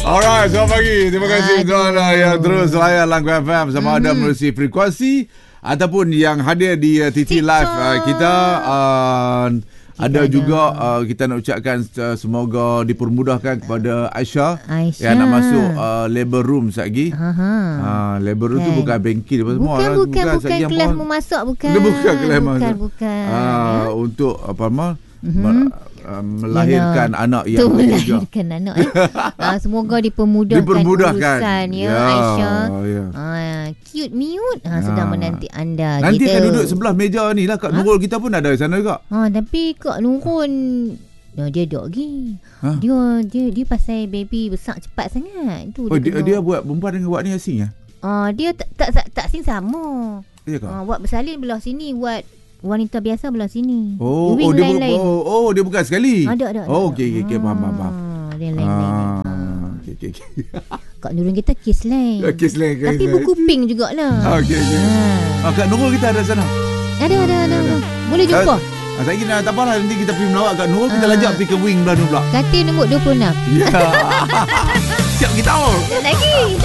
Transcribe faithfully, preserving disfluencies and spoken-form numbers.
Alright, selamat pagi. Terima kasih tuan yang terus layan Langkah F M sama mm-hmm. ada melalui frekuensi ataupun yang hadir di uh, T T Live uh, kita. Uh, Ada, ada juga uh, kita nak ucapkan uh, semoga dipermudahkan kepada Aisyah, Aisyah. yang nak masuk uh, labor room sekejap lagi. Uh, labor room okay. tu bukan bengkel apa semua. Bukan, bukan, bukan, bukan kelas memasak bukan. Dia bukan kelas bukan, masak. Bukan, uh, ya? Untuk apa mah? Mm-hmm. Uh, melahirkan Yana. anak yang melahirkan anak eh. uh, semoga dipermudahkan, dipermudahkan. urusan ya, ya Aisyah ya. Uh, cute miut uh, sedang ya. menanti anda. Nanti kita akan duduk sebelah meja ni lah. Kak ha? Nurul kita pun ada di sana juga. uh, Tapi Kak Nurul no, dia duduk lagi. ha? Dia dia dia pasal baby besar cepat sangat tu. Oh, dia, dia, dia buat perempuan dengan buat ni asing ya? Uh, dia tak tak tak, tak asing sama. Ya, uh, buat bersalin belah sini, buat wanita biasa belah sini. Oh, oh dia bu- oh, oh dia bukan sekali. Ada ada. Oh okey okey okay, faham faham. Ah, dia lain-lain. Ah, okey okey okey. Kak Nurul kita kiss lain. Kiss lain. Tapi buku pink jugalah. Okey okey. Ah, Kak Nurul kita ada sana. Ada ada ada. ada. Boleh jumpa. Ah, saya kira tak apalah, nanti kita pergi melawat Kak Nurul, kita ah. lajak pergi ke wing belah pula. Katil nombor dua puluh enam. Ya. Siap kita. Lagi.